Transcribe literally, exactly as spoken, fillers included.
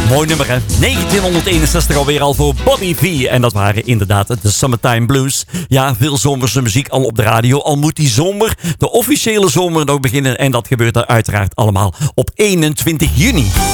Mooi nummer, hè? negentienhonderdeenenzestig alweer al voor Bobby V. En dat waren inderdaad de Summertime Blues. Ja, veel zomerse muziek al op de radio. Al moet die zomer, de officiële zomer, nog beginnen. En dat gebeurt er uiteraard allemaal op eenentwintig juni.